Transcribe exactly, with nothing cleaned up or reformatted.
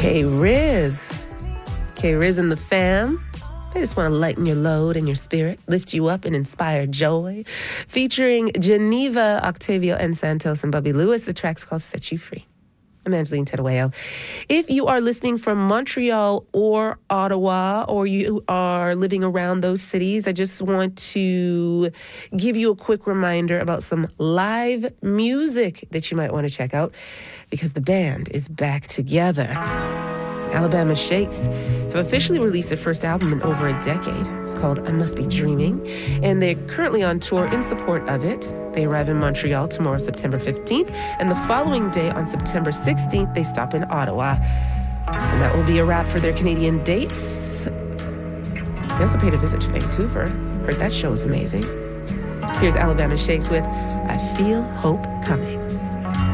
K-Riz. K-Riz and the fam. They just want to lighten your load and your spirit, lift you up and inspire joy. Featuring Geneva, Octavio, and Santos and Bobby Lewis. The track's called Set You Free. I'm Angeline Terueo. If you are listening from Montreal or Ottawa, or you are living around those cities, I just want to give you a quick reminder about some live music that you might want to check out, because the band is back together. Alabama Shakes have officially released their first album in over a decade. It's called I Must Be Dreaming, and they're currently on tour in support of it. They arrive in Montreal tomorrow, September fifteenth, and the following day on September sixteenth, they stop in Ottawa. And that will be a wrap for their Canadian dates. They also paid a visit to Vancouver. Heard that show was amazing. Here's Alabama Shakes with I Feel Hope Coming.